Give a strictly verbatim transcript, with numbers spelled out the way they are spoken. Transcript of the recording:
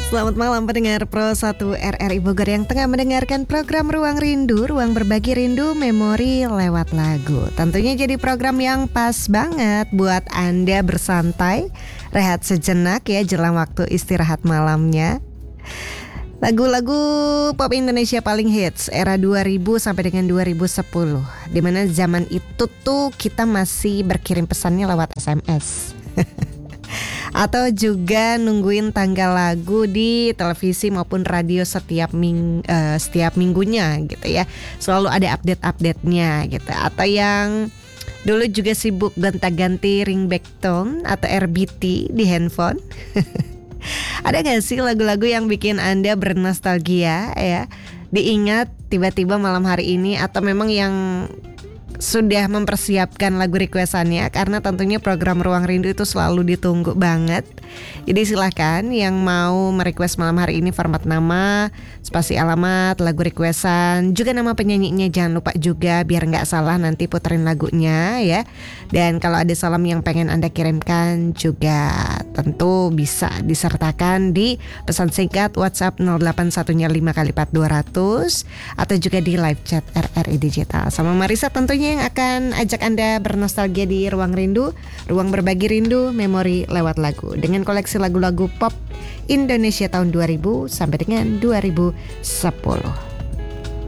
Selamat malam pendengar Pro satu R R I Bogor yang tengah mendengarkan program Ruang Rindu, Ruang Berbagi Rindu Memori lewat lagu. Tentunya jadi program yang pas banget buat Anda bersantai, rehat sejenak ya jelang waktu istirahat malamnya. Lagu-lagu pop Indonesia paling hits era dua ribu sampai dengan dua ribu sepuluh, dimana zaman itu tuh kita masih berkirim pesannya lewat S M S. Atau juga nungguin tanggal lagu di televisi maupun radio setiap ming, uh, setiap minggunya gitu ya. Selalu ada update-update-nya gitu. Atau yang dulu juga sibuk gonta-ganti ringback tone atau R B T di handphone. Ada gak sih lagu-lagu yang bikin Anda bernostalgia ya? Diingat tiba-tiba malam hari ini, atau memang yang sudah mempersiapkan lagu requestannya, karena tentunya program Ruang Rindu itu selalu ditunggu banget. Jadi silahkan yang mau merequest malam hari ini, format nama, spasi alamat, lagu requestan, juga nama penyanyinya jangan lupa juga biar gak salah nanti puterin lagunya ya. Dan kalau ada salam yang pengen Anda kirimkan juga tentu bisa disertakan di pesan singkat WhatsApp nol delapan satu lima kali empat dua ratus atau juga di live chat R R I Digital. Sama Marisa tentunya yang akan ajak Anda bernostalgia di Ruang Rindu, Ruang Berbagi Rindu Memori lewat lagu, dengan koleksi lagu-lagu pop Indonesia tahun dua ribu sampai dengan dua ribu sepuluh.